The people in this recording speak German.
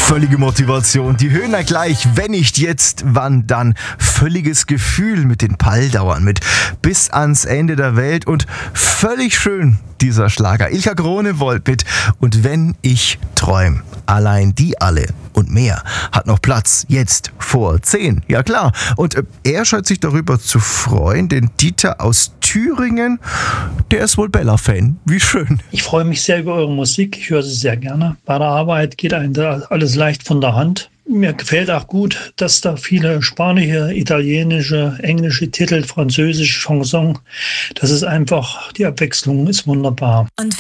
Völlige Motivation, die Höhner gleich, wenn nicht jetzt, wann dann? Völliges Gefühl mit den Palldauern, mit bis ans Ende der Welt und völlig schön dieser Schlager. Ilka Gronewold mit Und wenn ich träum. Allein die alle und mehr hat noch Platz jetzt vor 10. Ja klar. Und er scheint sich darüber zu freuen, denn Dieter aus Thüringen, der ist wohl Bella-Fan. Wie schön. Ich freue mich sehr über eure Musik. Ich höre sie sehr gerne. Bei der Arbeit geht einem da alles leicht von der Hand. Mir gefällt auch gut, dass da viele spanische, italienische, englische Titel, französische Chanson. Das ist einfach, die Abwechslung ist wunderbar. Und